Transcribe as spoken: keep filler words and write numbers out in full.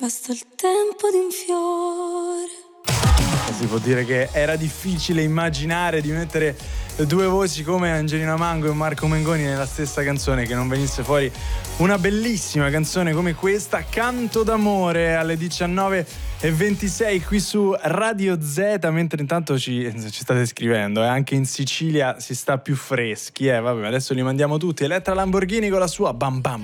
basta il tempo di un fiore. Si può dire che era difficile immaginare di mettere due voci come Angelina Mango e Marco Mengoni nella stessa canzone, che non venisse fuori una bellissima canzone come questa, Canto d'amore, alle diciannove e ventisei qui su Radio Z, mentre intanto ci, ci state scrivendo, eh, anche in Sicilia si sta più freschi, eh, vabbè, adesso li mandiamo tutti. Elettra Lamborghini con la sua Bam Bam